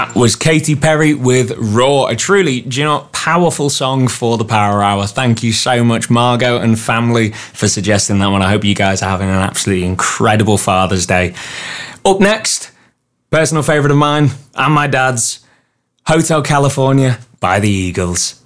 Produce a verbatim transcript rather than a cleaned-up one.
That was Katy Perry with Raw, a truly, do you know what, powerful song for the Power Hour. Thank you so much, Margot and family, for suggesting that one. I hope you guys are having an absolutely incredible Father's Day. Up next, personal favourite of mine and my dad's, Hotel California by the Eagles.